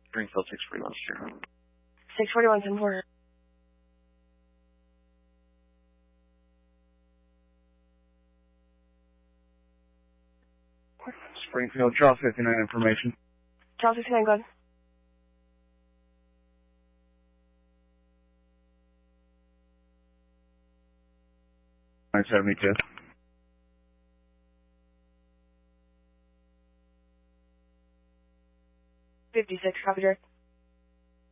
Springfield 641 Street. 641, 10-4. Springfield, Charles 59 information. Charles 59, go ahead. $972. 56, copy, direct.